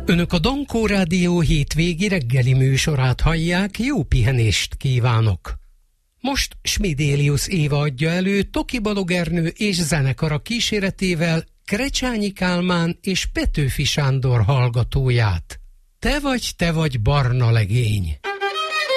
Önök a Dankó Rádió hétvégi reggeli műsorát hallják, jó pihenést kívánok! Most Schmidélius Éva adja elő Toki Balogernő és zenekara kíséretével Krecsányi Kálmán és Petőfi Sándor hallgatóját. Te vagy barna legény!